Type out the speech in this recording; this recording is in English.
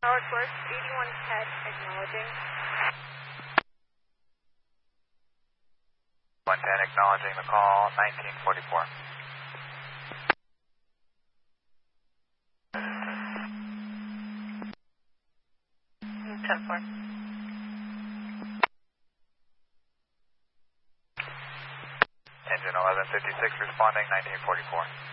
Power Source 8110 acknowledging. 110 acknowledging the call, 1944. 10-4. Engine 1156 responding, 1944.